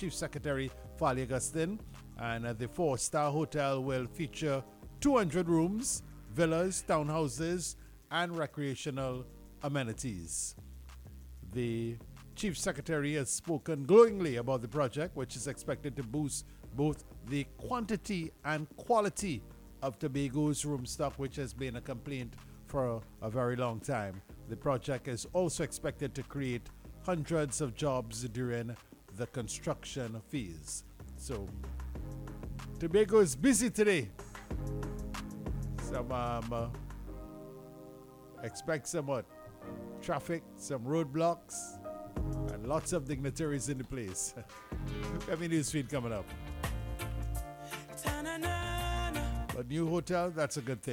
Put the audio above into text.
Chief Secretary Fali Agustin. And the four-star hotel will feature 200 rooms, villas, townhouses, and recreational amenities. The Chief Secretary has spoken glowingly about the project, which is expected to boost both the quantity and quality of Tobago's room stock, which has been a complaint for a very long time. The project is also expected to create hundreds of jobs during the construction phase. So, Tobago is busy today. Expect some traffic, some roadblocks, and lots of dignitaries in the place. Femi Newsfeed coming up. But new hotel, that's a good thing.